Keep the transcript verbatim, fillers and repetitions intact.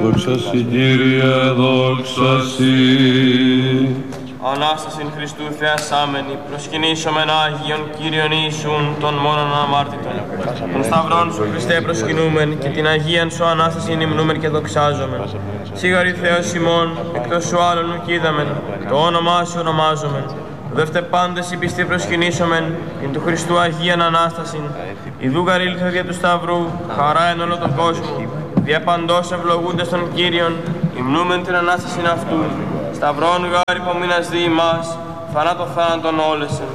Δόξα Συ, Κύριε, δόξα Συ. Ανάστασιν Χριστού θεασάμενη, προσκυνήσομεν Άγιον Κύριον Ιησούν των μόνον αμάρτητων. Των σταυρών σου Χριστέ προσκυνούμεν και την Αγίαν σου Ανάστασιν υμνούμεν και δοξάζομεν. Σίγαρη Θεός ημών, εκτός σου άλλον ουκ είδαμεν, το όνομά σου ονομάζομεν. Δεύτε πάντες οι πιστοί προσκυνήσομεν, την του Χριστού Αγίαν Ανάστασιν. Ιδού γαρήλθα δια του Σταυρού, χαρά εν όλο τον κόσμο. Δια παντός ευλογούντες των Κύριων, υμνούμεν την Ανάστασιν αυτού. Σταυρών γάρ υπομείνας δι' ημάς, θανάτω θάνατον όλεσεν.